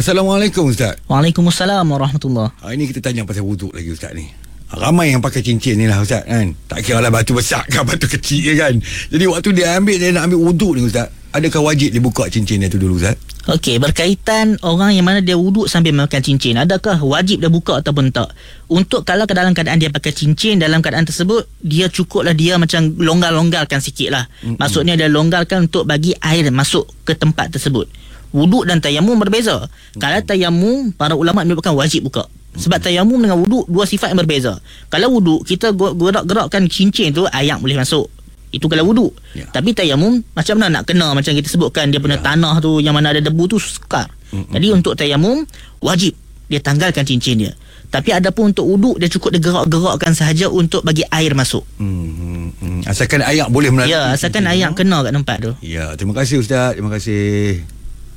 Assalamualaikum Ustaz. Waalaikumsalam warahmatullahi. Hari ni kita tanya pasal wuduk lagi Ustaz ni. Ramai yang pakai cincin ni lah Ustaz kan. Tak kira lah batu besar ke batu kecil ke kan. Jadi waktu dia nak ambil wuduk ni Ustaz, adakah wajib dia buka cincin dia tu dulu Ustaz? Okey, berkaitan orang yang mana dia wuduk sambil memakai cincin, adakah wajib dia buka ataupun tak? Untuk kalau dalam keadaan dia pakai cincin, dalam keadaan tersebut dia cukuplah dia macam longgar-longgarkan sikit lah. Maksudnya dia longgarkan untuk bagi air masuk ke tempat tersebut. Wuduk dan tayamum berbeza. Kalau tayamum, para ulama menyebutkan wajib buka. Sebab tayamum dengan wuduk dua sifat yang berbeza. Kalau wuduk, kita gerak-gerakkan cincin tu, air boleh masuk. Itu kalau wuduk. Tapi tayamum macam mana nak kena, macam kita sebutkan dia punya tanah tu yang mana ada debu tu sukar. Jadi untuk tayamum wajib dia tanggalkan cincin dia. Tapi adapun untuk wuduk, dia cukup dia gerak-gerakkan sahaja untuk bagi air masuk. Asalkan air boleh melalui. Ya, asalkan air kena kat tempat tu. Ya, terima kasih Ustaz. Terima kasih.